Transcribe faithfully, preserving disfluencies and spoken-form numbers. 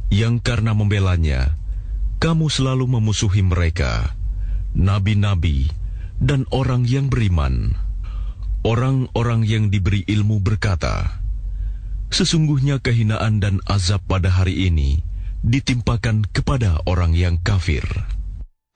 yang karena membelanya, kamu selalu memusuhi mereka, nabi-nabi dan orang yang beriman. Orang-orang yang diberi ilmu berkata, sesungguhnya kehinaan dan azab pada hari ini ditimpakan kepada orang yang kafir.